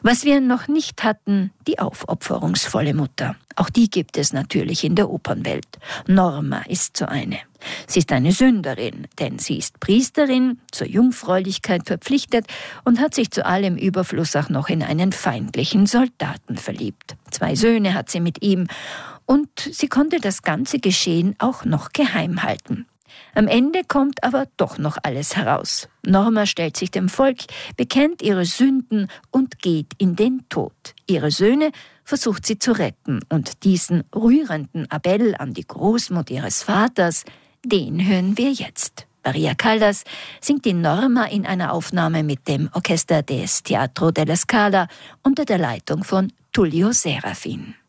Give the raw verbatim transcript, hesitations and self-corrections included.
Was wir noch nicht hatten, die aufopferungsvolle Mutter. Auch die gibt es natürlich in der Opernwelt. Norma ist so eine. Sie ist eine Sünderin, denn sie ist Priesterin, zur Jungfräulichkeit verpflichtet und hat sich zu allem Überfluss auch noch in einen feindlichen Soldaten verliebt. Zwei Söhne hat sie mit ihm und sie konnte das ganze Geschehen auch noch geheim halten. Am Ende kommt aber doch noch alles heraus. Norma stellt sich dem Volk, bekennt ihre Sünden und geht in den Tod. Ihre Söhne versucht sie zu retten und diesen rührenden Appell an die Großmut ihres Vaters, den hören wir jetzt. Maria Callas singt die Norma in einer Aufnahme mit dem Orchester des Teatro della Scala unter der Leitung von Tullio Serafin.